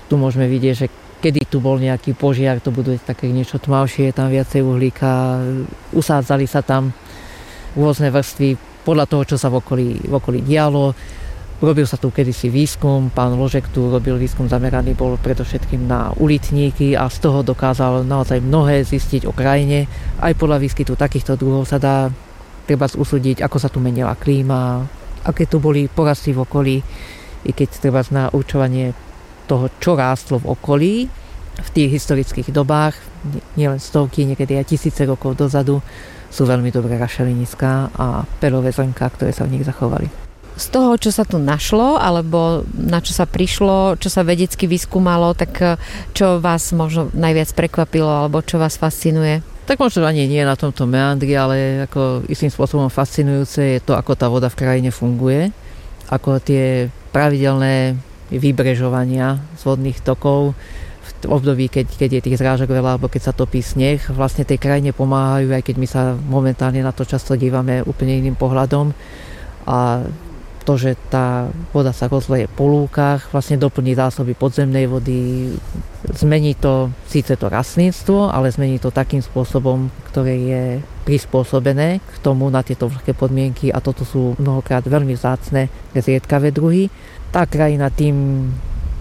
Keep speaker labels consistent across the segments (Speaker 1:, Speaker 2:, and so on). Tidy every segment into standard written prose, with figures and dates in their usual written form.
Speaker 1: Tu môžeme vidieť, že kedy tu bol nejaký požiar, to budú také niečo tmavšie, tam viacej uhlíka, usádzali sa tam rôzne vrstvy podľa toho, čo sa v okolí dialo. Robil sa tu kedysi výskum, pán Ložek tu robil výskum zameraný bol predovšetkým na ulitníky a z toho dokázal naozaj mnohé zistiť o krajine. Aj podľa výskytu takýchto druhov sa dá treba usúdiť, ako sa tu menila klíma, aké tu boli porasty v okolí, i keď treba na určovanie toho, čo rástlo v okolí v tých historických dobách, nielen stovky, niekedy aj tisíce rokov dozadu, sú veľmi dobré rašeliniská a perové zrnká, ktoré sa v nich zachovali.
Speaker 2: Z toho, čo sa tu našlo, alebo na čo sa prišlo, čo sa vedecky vyskúmalo, tak čo vás možno najviac prekvapilo, alebo čo vás fascinuje?
Speaker 1: Tak možno ani nie na tomto meandri, ale ako istým spôsobom fascinujúce je to, ako tá voda v krajine funguje, ako tie pravidelné vybrežovania z vodných tokov v období, keď je tých zrážok veľa, alebo keď sa topí sneh, vlastne tej krajine pomáhajú, aj keď my sa momentálne na to často dívame úplne iným pohľadom. A to, že tá voda sa rozleje po lúkach, vlastne doplní zásoby podzemnej vody, zmení to síce to rastlinstvo, ale zmení to takým spôsobom, ktoré je prispôsobené k tomu na tieto vlhké podmienky a toto sú mnohokrát veľmi vzácne, zriedkavé druhy. Tá krajina tým,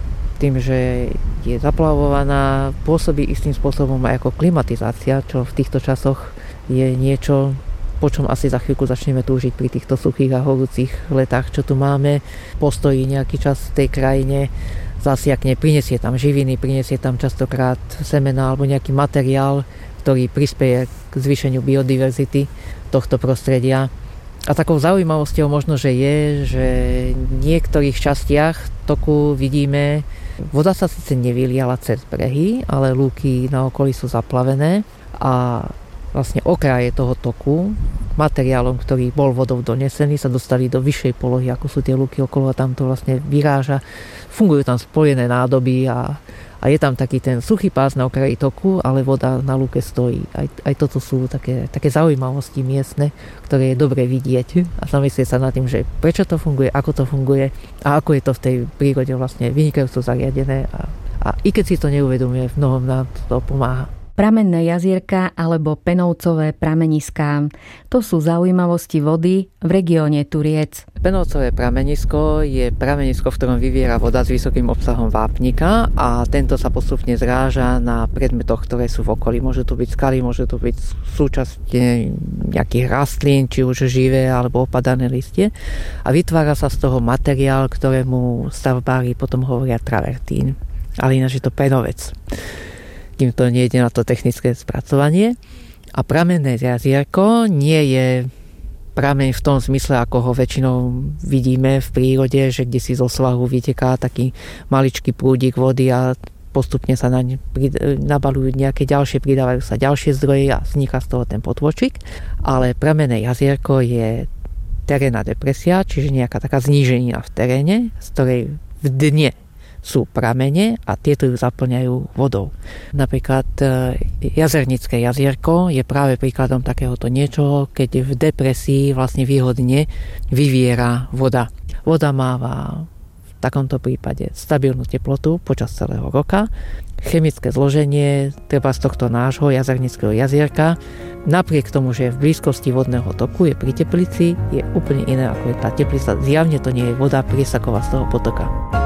Speaker 1: že je zaplavovaná, pôsobí istým spôsobom aj ako klimatizácia, čo v týchto časoch je niečo, po čom asi za chvíľku začneme túžiť pri týchto suchých a horúcich letách, čo tu máme. Postojí nejaký čas v tej krajine, zasiakne, prinesie tam živiny, prinesie tam častokrát semená alebo nejaký materiál, ktorý prispieje k zvýšeniu biodiverzity tohto prostredia. A takou zaujímavosťou možno, že je, že v niektorých častiach toku vidíme, voda sa síce nevyliala cez brehy, ale lúky na okolí sú zaplavené a vlastne okraje toho toku materiálom, ktorý bol vodou donesený, sa dostali do vyššej polohy, ako sú tie lúky okolo a tam to vlastne vyráža. Fungujú tam spojené nádoby a je tam taký ten suchý pás na okraji toku, ale voda na lúke stojí. Aj toto sú také zaujímavosti miestne, ktoré je dobre vidieť a zamyslieť sa nad tým, že prečo to funguje, ako to funguje a ako je to v tej prírode vlastne vynikajúco zariadené a i keď si to neuvedomuje, v mnohom nám to pomáha.
Speaker 2: Pramenné jazierka alebo Penovcové prameniská. To sú zaujímavosti vody v regióne Turiec.
Speaker 1: Penovcové pramenisko je pramenisko, v ktorom vyviera voda s vysokým obsahom vápnika a tento sa postupne zráža na predmetoch, ktoré sú v okolí. Môžu to byť skaly, môžu to byť súčasne nejakých rastlín, či už živé alebo opadané listie. A vytvára sa z toho materiál, ktorému stavbári potom hovoria travertín. Ale ináč je to penovec, kým to nejde na to technické spracovanie. A pramenné jazierko nie je prameň v tom zmysle, ako ho väčšinou vidíme v prírode, že kde si zo svahu vyteká taký maličký prúdik vody a postupne sa nabalujú nejaké ďalšie, pridávajú sa ďalšie zdroje a vzniká z toho ten potôčik. Ale pramenné jazierko je terénna depresia, čiže nejaká taká zníženina v teréne, z ktorej v dne sú pramene a tieto ju zaplňajú vodou. Napríklad Jazernické jazierko je práve príkladom takéhoto niečoho, keď v depresii vlastne výhodne vyviera voda. Voda máva v takomto prípade stabilnú teplotu počas celého roka. Chemické zloženie treba z tohto nášho Jazernického jazierka, napriek tomu, že je v blízkosti vodného toku, je pri teplici, je úplne iné ako je tá teplica. Zjavne to nie je voda priesaková z toho potoka.